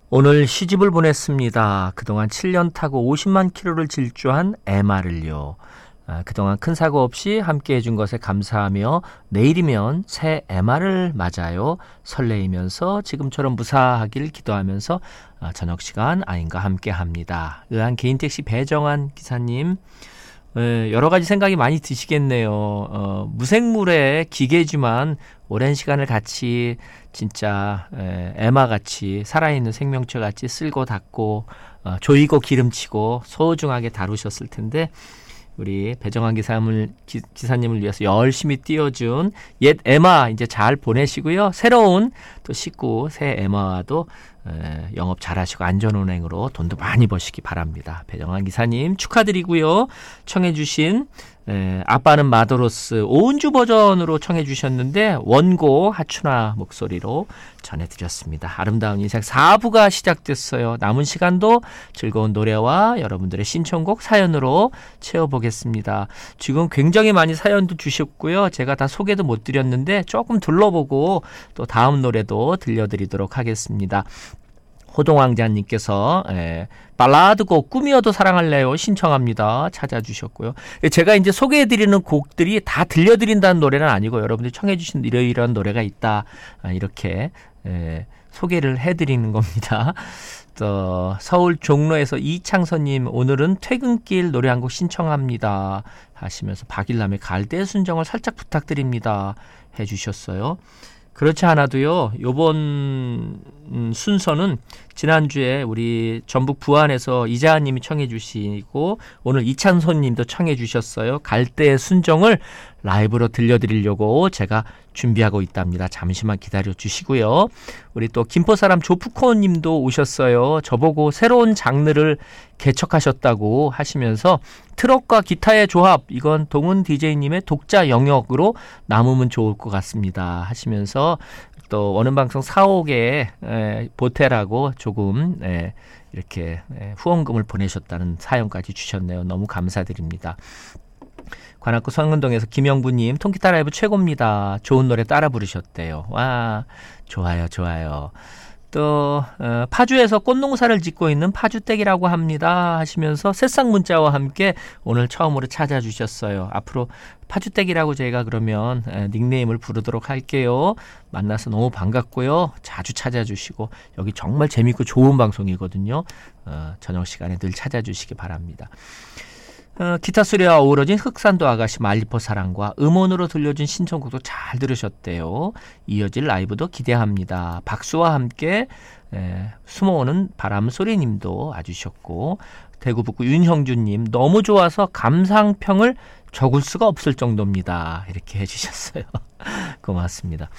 오늘 시집을 보냈습니다. 그동안 7년 타고 50만 킬로를 질주한 MR을요. 그동안 큰 사고 없이 함께 해준 것에 감사하며 내일이면 새 MR을 맞아요. 설레이면서 지금처럼 무사하길 기도하면서 저녁 시간 아인과 함께 합니다. 의한 개인택시 배정한 기사님, 여러 가지 생각이 많이 드시겠네요. 무생물의 기계지만 오랜 시간을 같이 진짜 에마같이 살아있는 생명체같이 쓸고 닦고 조이고 기름치고 소중하게 다루셨을 텐데 우리 배정환 기사님을 위해서 열심히 띄워준 옛 에마 이제 잘 보내시고요. 새로운 또 식구 새 에마와도 영업 잘하시고 안전운행으로 돈도 많이 버시기 바랍니다. 배정환 기사님 축하드리고요. 청해 주신 아빠는 마더로스 오은주 버전으로 청해 주셨는데 원고 하춘아 목소리로 전해드렸습니다. 아름다운 인생 4부가 시작됐어요. 남은 시간도 즐거운 노래와 여러분들의 신청곡 사연으로 채워보겠습니다. 지금 굉장히 많이 사연도 주셨고요. 제가 다 소개도 못 드렸는데 조금 둘러보고 또 다음 노래도 들려드리도록 하겠습니다. 호동왕자님께서 발라드곡 꿈이어도 사랑할래요 신청합니다. 찾아주셨고요. 제가 이제 소개해드리는 곡들이 다 들려드린다는 노래는 아니고 여러분들이 청해주신 이러이러한 노래가 있다 이렇게 소개를 해드리는 겁니다. 또 서울 종로에서 이창선님 오늘은 퇴근길 노래 한 곡 신청합니다 하시면서 박일남의 갈대의 순정을 살짝 부탁드립니다 해주셨어요. 그렇지 않아도요, 요번 순서는 지난주에 우리 전북 부안에서 이자하님이 청해 주시고 오늘 이창선 님도 청해 주셨어요. 갈대의 순정을 라이브로 들려드리려고 제가 준비하고 있답니다. 잠시만 기다려 주시고요. 우리 또 김포사람 조프코 님도 오셨어요. 저보고 새로운 장르를 개척하셨다고 하시면서 트럭과 기타의 조합, 이건 동훈 DJ님의 독자 영역으로 남으면 좋을 것 같습니다 하시면서 또 원음방송 사옥에 보태라고 조금 이렇게 후원금을 보내셨다는 사연까지 주셨네요. 너무 감사드립니다. 관악구 성은동에서 김영부님 통기타 라이브 최고입니다. 좋은 노래 따라 부르셨대요. 와, 좋아요. 또 파주에서 꽃농사를 짓고 있는 파주댁이라고 합니다 하시면서 새싹 문자와 함께 오늘 처음으로 찾아주셨어요. 앞으로 파주댁이라고 저희가 그러면 닉네임을 부르도록 할게요. 만나서 너무 반갑고요. 자주 찾아주시고 여기 정말 재밌고 좋은 방송이거든요. 저녁 시간에 늘 찾아주시기 바랍니다. 기타 소리와 어우러진 흑산도 아가씨 말리포 사랑과 음원으로 들려준 신청곡도 잘 들으셨대요. 이어질 라이브도 기대합니다. 박수와 함께 숨어오는 바람소리님도 와주셨고 대구 북구 윤형주님 너무 좋아서 감상평을 적을 수가 없을 정도입니다. 이렇게 해주셨어요. 고맙습니다.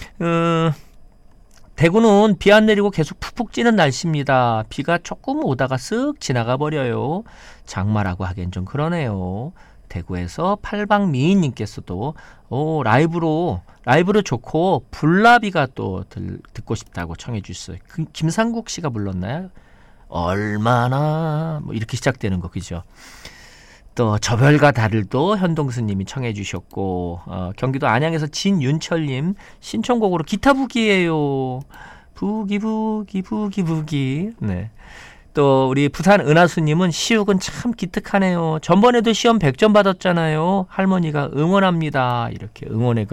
대구는 비 안 내리고 계속 푹푹 찌는 날씨입니다. 비가 조금 오다가 쓱 지나가 버려요. 장마라고 하기엔 좀 그러네요. 대구에서 팔방미인님께서도 라이브로 좋고 불나비가 또 듣고 싶다고 청해 주셨어요. 김상국 씨가 불렀나요? 얼마나 뭐 이렇게 시작되는 거 그죠? 또 저별과 달을도 현동수님이 청해 주셨고 경기도 안양에서 진윤철님 신청곡으로 기타 부기예요. 부기. 네. 또 우리 부산 은하수님은 시욱은 참 기특하네요. 전번에도 시험 100점 받았잖아요. 할머니가 응원합니다. 이렇게 응원의